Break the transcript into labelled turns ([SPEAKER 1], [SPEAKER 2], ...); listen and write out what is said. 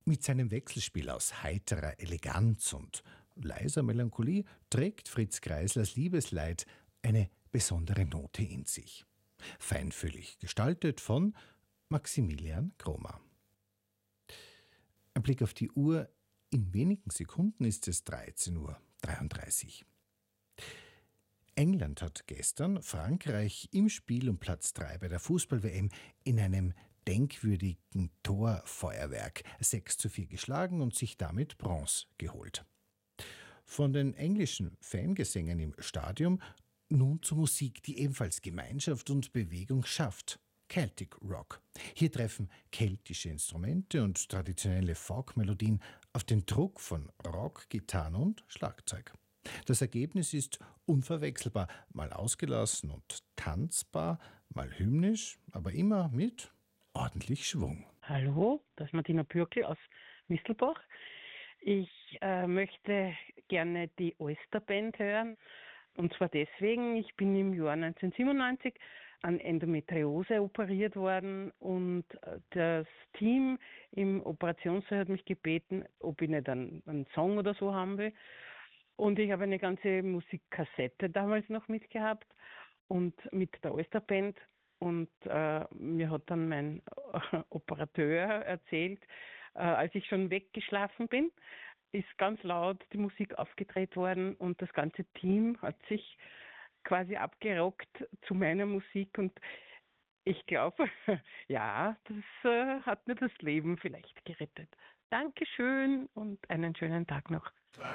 [SPEAKER 1] Mit seinem Wechselspiel aus heiterer Eleganz und leiser Melancholie trägt Fritz Kreislers Liebesleid eine besondere Note in sich. Feinfühlig gestaltet von Maximilian Kromer. Ein Blick auf die Uhr. In wenigen Sekunden ist es 13:33 Uhr. England hat gestern Frankreich im Spiel um Platz 3 bei der Fußball-WM in einem denkwürdigen Torfeuerwerk 6:4 geschlagen und sich damit Bronze geholt. Von den englischen Fangesängen im Stadion nun zur Musik, die ebenfalls Gemeinschaft und Bewegung schafft. Celtic Rock. Hier treffen keltische Instrumente und traditionelle Folkmelodien auf den Druck von Rock, Gitarren und Schlagzeug. Das Ergebnis ist unverwechselbar, mal ausgelassen und tanzbar, mal hymnisch, aber immer mit ordentlich Schwung.
[SPEAKER 2] Hallo, das ist Martina Bürkl aus Mistelbach. Ich möchte gerne die Oysterband hören. Und zwar deswegen, ich bin im Jahr 1997 an Endometriose operiert worden und das Team im Operationssaal hat mich gebeten, ob ich nicht einen Song oder so haben will. Und ich habe eine ganze Musikkassette damals noch mitgehabt und mit der Oysterband. Und mir hat dann mein Operateur erzählt, als ich schon weggeschlafen bin, ist ganz laut die Musik aufgedreht worden und das ganze Team hat sich quasi abgerockt zu meiner Musik und ich glaube, ja, das hat mir das Leben vielleicht gerettet. Dankeschön und einen schönen Tag noch.